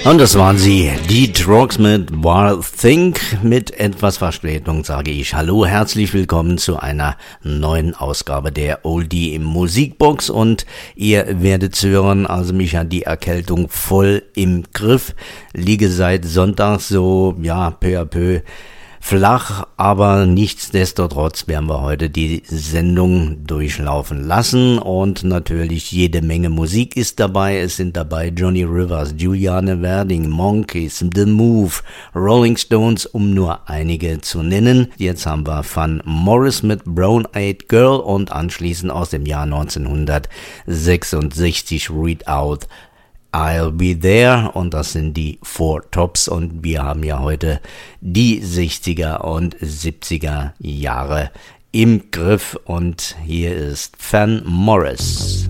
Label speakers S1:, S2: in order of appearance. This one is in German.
S1: Und das waren sie, die Troggs mit Wild Think. Mit etwas Verspätung sage ich hallo, herzlich willkommen zu einer neuen Ausgabe der Oldie im Musikbox. Und ihr werdet hören, also mich hat die Erkältung voll im Griff. Liege seit Sonntag so, ja, peu à peu flach, aber nichtsdestotrotz werden wir heute die Sendung durchlaufen lassen und natürlich jede Menge Musik ist dabei. Es sind dabei Johnny Rivers, Juliane Werding, Monkeys, The Move, Rolling Stones, um nur einige zu nennen. Jetzt haben wir Van Morris mit Brown Eyed Girl und anschließend aus dem Jahr 1966 Read Out I'll Be There, und das sind die Four Tops, und wir haben ja heute die 60er und 70er Jahre im Griff, und hier ist Van Morris.